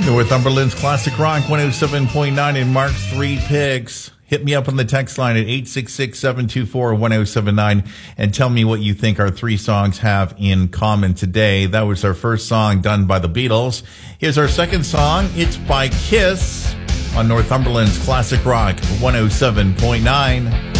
Northumberland's Classic Rock 107.9 and Mark's 3 Picks. Hit me up on the text line at 866-724-1079 and tell me what you think our 3 songs have in common today. That was our first song done by the Beatles. Here's our second song. It's by Kiss on Northumberland's Classic Rock 107.9.